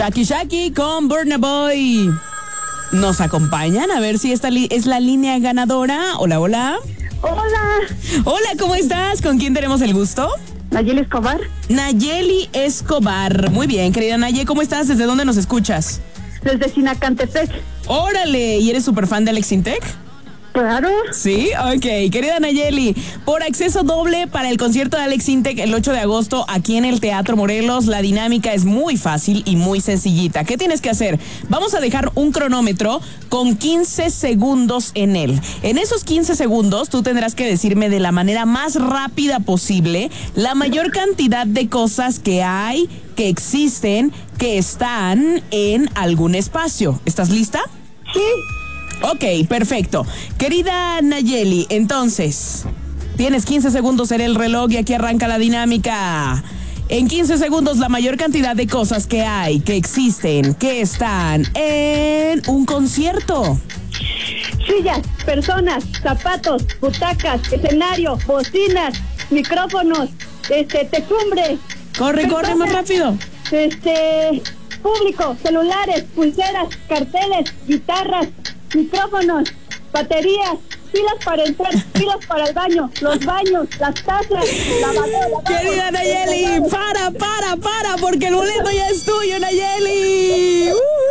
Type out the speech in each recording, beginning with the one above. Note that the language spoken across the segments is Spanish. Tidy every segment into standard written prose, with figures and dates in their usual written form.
Shaki Shaki con Burna Boy. ¿Nos acompañan? A ver si esta es la línea ganadora. Hola, hola. Hola. Hola, ¿cómo estás? ¿Con quién tenemos el gusto? Nayeli Escobar. Nayeli Escobar. Muy bien, querida Nayeli, ¿cómo estás? ¿Desde dónde nos escuchas? Desde Sinacantepec. Órale, ¿y eres súper fan de Alex Intec? Claro. Sí, ok. Querida Nayeli, por acceso doble para el concierto de Alex Intec el 8 de agosto aquí en el Teatro Morelos, la dinámica es muy fácil y muy sencillita. ¿Qué tienes que hacer? Vamos a dejar un cronómetro con 15 segundos en él. En esos 15 segundos tú tendrás que decirme de la manera más rápida posible la mayor cantidad de cosas que hay, que existen, que están en algún espacio. ¿Estás lista? Sí. Ok, perfecto. Querida Nayeli, entonces, tienes 15 segundos en el reloj y aquí arranca la dinámica. En 15 segundos, la mayor cantidad de cosas que hay, que existen, que están en un concierto. Sillas, personas, zapatos, butacas, escenario, bocinas, micrófonos, techumbre. Corre, más rápido. Público, celulares, pulseras, carteles, guitarras, micrófonos, baterías, pilas para entrar, pilas para el baño, los baños, las tazas, lavadora. Querida Nayeli, para, porque el boleto ya es tuyo, Nayeli.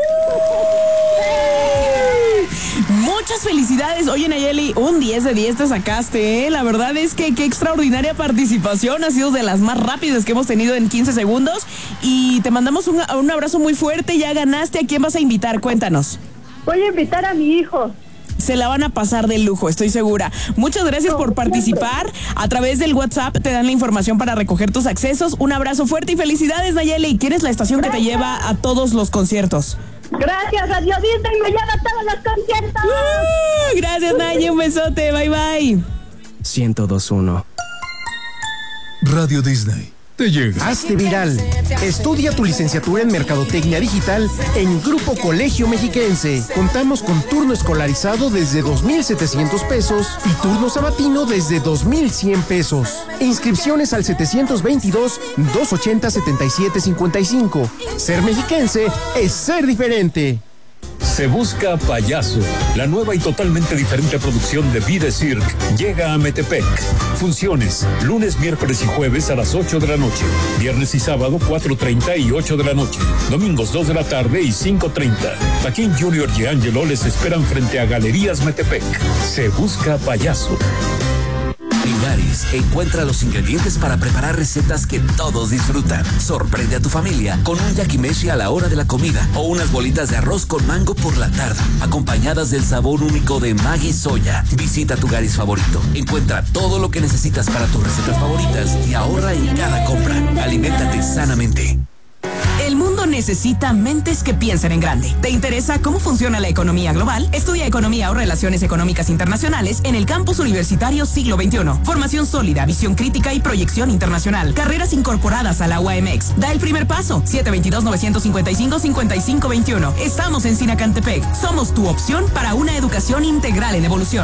Muchas felicidades. Oye, Nayeli, un 10 de 10 te sacaste, ¿eh? La verdad es que qué extraordinaria participación. Ha sido de las más rápidas que hemos tenido en 15 segundos. Y te mandamos un abrazo muy fuerte. Ya ganaste. ¿A quién vas a invitar? Cuéntanos. Voy a invitar a mi hijo. Se la van a pasar de lujo, estoy segura. Muchas gracias por participar. A través del WhatsApp te dan la información para recoger tus accesos. Un abrazo fuerte y felicidades, Nayeli. ¿Quién es la estación que te lleva a todos los conciertos? Gracias, Radio Disney, me lleva a todos los conciertos. Gracias, Nayeli, un besote, bye bye. 102.1 Radio Disney. Te llega. Hazte viral. Estudia tu licenciatura en Mercadotecnia Digital en Grupo Colegio Mexiquense. Contamos con turno escolarizado desde 2,700 pesos y turno sabatino desde 2,100 pesos. Inscripciones al 722-280-7755. Ser mexiquense es ser diferente. Se busca payaso. La nueva y totalmente diferente producción de Vida Cirque llega a Metepec. Funciones, lunes, miércoles y jueves a las 8 de la noche. Viernes y sábado, 4:30 y 8 de la noche. Domingos, 2 de la tarde y 5:30. Joaquín Junior y Angelo les esperan frente a Galerías Metepec. Se busca payaso. En Garis, encuentra los ingredientes para preparar recetas que todos disfrutan. Sorprende a tu familia con un yakimeshi a la hora de la comida o unas bolitas de arroz con mango por la tarde, acompañadas del sabor único de Maggi Soya. Visita tu Garis favorito. Encuentra todo lo que necesitas para tus recetas favoritas y ahorra en cada compra. Aliméntate sanamente. El mundo necesita mentes que piensen en grande. ¿Te interesa cómo funciona la economía global? Estudia Economía o Relaciones Económicas Internacionales en el Campus Universitario Siglo XXI. Formación sólida, visión crítica y proyección internacional. Carreras incorporadas a la UAMX. Da el primer paso. 722-955-5521. Estamos en Sinacantepec. Somos tu opción para una educación integral en evolución.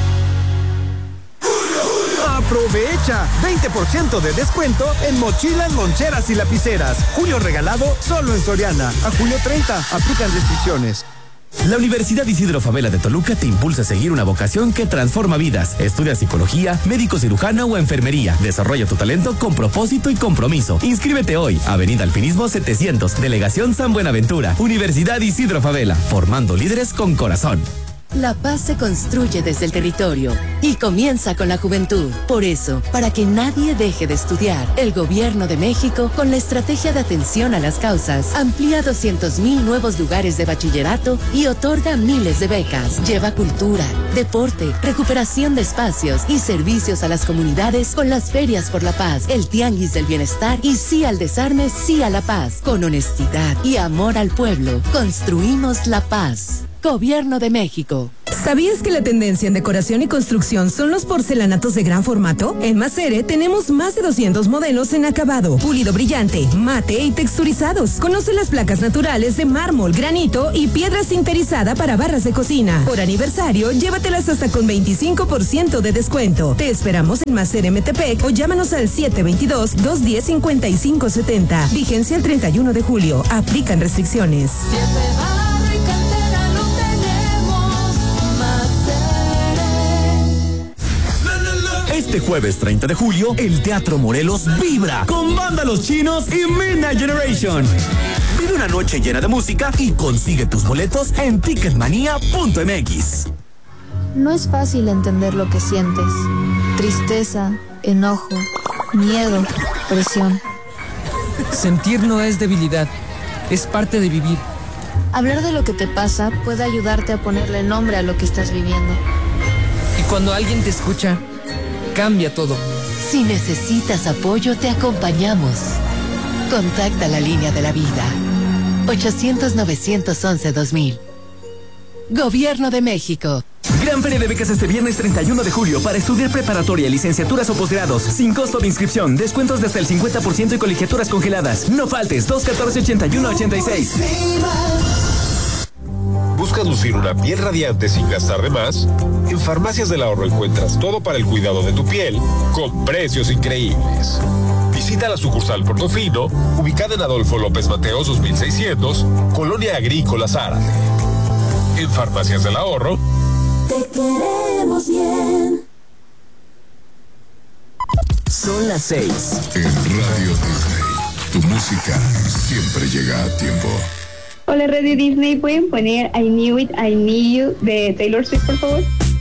Aprovecha 20% de descuento en mochilas, loncheras y lapiceras. Julio regalado solo en Soriana. A julio 30. Aplican restricciones. La Universidad Isidro Fabela de Toluca te impulsa a seguir una vocación que transforma vidas. Estudia psicología, médico cirujano o enfermería. Desarrolla tu talento con propósito y compromiso. Inscríbete hoy. Avenida Alpinismo 700, Delegación San Buenaventura. Universidad Isidro Fabela, formando líderes con corazón. La paz se construye desde el territorio y comienza con la juventud. Por eso, para que nadie deje de estudiar, el Gobierno de México, con la estrategia de atención a las causas, amplía 200,000 nuevos lugares de bachillerato y otorga miles de becas. Lleva cultura, deporte, recuperación de espacios y servicios a las comunidades con las ferias por la paz, el tianguis del bienestar y sí al desarme, sí a la paz. Con honestidad y amor al pueblo, construimos la paz. Gobierno de México. ¿Sabías que la tendencia en decoración y construcción son los porcelanatos de gran formato? En Macere tenemos más de 200 modelos en acabado, pulido brillante, mate y texturizados. Conoce las placas naturales de mármol, granito y piedra sinterizada para barras de cocina. Por aniversario, llévatelas hasta con 25% de descuento. Te esperamos en Macere Metepec o llámanos al 722-210-5570. Vigencia el 31 de julio. Aplican restricciones. Este jueves 30 de julio, el Teatro Morelos vibra con Banda Los Chinos y Midnight Generation. Vive una noche llena de música y consigue tus boletos en ticketmanía.mx. No es fácil entender lo que sientes. Tristeza, enojo, miedo, presión. Sentir no es debilidad, es parte de vivir. Hablar de lo que te pasa puede ayudarte a ponerle nombre a lo que estás viviendo. Y cuando alguien te escucha, cambia todo. Si necesitas apoyo, te acompañamos. Contacta la línea de la vida. 800-911-2000. Gobierno de México. Gran Feria de Becas este viernes 31 de julio para estudiar preparatoria, licenciaturas o posgrados, sin costo de inscripción, descuentos de hasta el 50% y colegiaturas congeladas. No faltes, 214-8186. ¿Buscas lucir una piel radiante sin gastar de más? En Farmacias del Ahorro encuentras todo para el cuidado de tu piel con precios increíbles. Visita la sucursal Portofino, ubicada en Adolfo López Mateos 2600, Colonia Agrícola Zárate. En Farmacias del Ahorro, te queremos bien. Son las 6. En Radio Disney, tu música siempre llega a tiempo. Hola Radio Disney, ¿pueden poner I Knew It, I Need You de Taylor Swift, por favor?